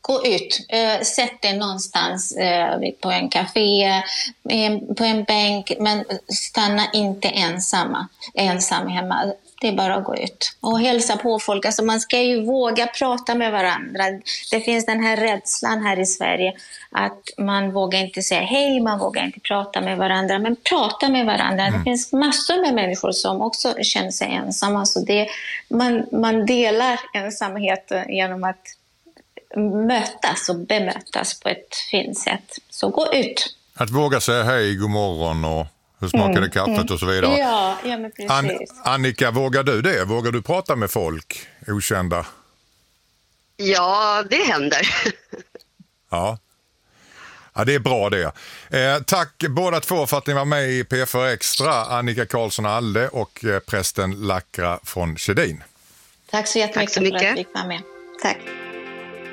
Gå ut, sätt dig någonstans på en café, på en bänk, men stanna inte ensam hemma. Det är bara att gå ut och hälsa på folk. Alltså man ska ju våga prata med varandra. Det finns den här rädslan här i Sverige att man vågar inte säga hej, man vågar inte prata med varandra. Men prata med varandra. Det finns massor med människor som också känner sig ensamma. Så man delar ensamheten genom att mötas och bemötas på ett fint sätt. Så gå ut. Att våga säga hej, god morgon och hur smakade kaffet och så vidare. Ja men precis. Annika, vågar du det? Vågar du prata med folk, okända? Ja, det händer. Ja, det är bra det. Tack båda två för att ni var med i P4 Extra. Annika Karlsson Alde och prästen Lakra från Sjedin. Tack så jättemycket för att vi fick vara med. Tack.